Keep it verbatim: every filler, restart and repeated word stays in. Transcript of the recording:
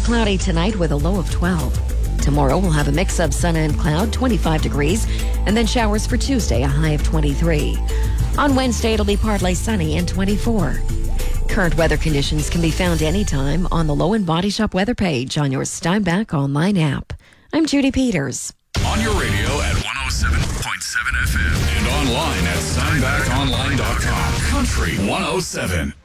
cloudy tonight with a low of twelve. Tomorrow we'll have a mix of sun and cloud, twenty-five degrees, and then showers for Tuesday, a high of twenty-three. On Wednesday, it'll be partly sunny and twenty-four. Current weather conditions can be found anytime on the Low and Body Shop weather page on your Steinbach online app. I'm Judy Peters. On your radio at one oh seven point seven F M and online at steinbach online dot com. Country one oh seven.